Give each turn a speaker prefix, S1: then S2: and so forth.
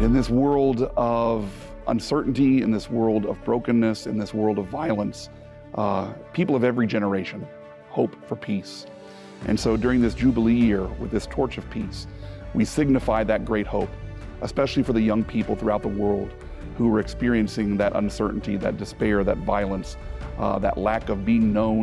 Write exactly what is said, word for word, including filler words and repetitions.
S1: In this world of uncertainty, in this world of brokenness, in this world of violence, uh, people of every generation hope for peace. And so during this Jubilee year, with this torch of peace, we signify that great hope, especially for the young people throughout the world who are experiencing that uncertainty, that despair, that violence, uh, that lack of being known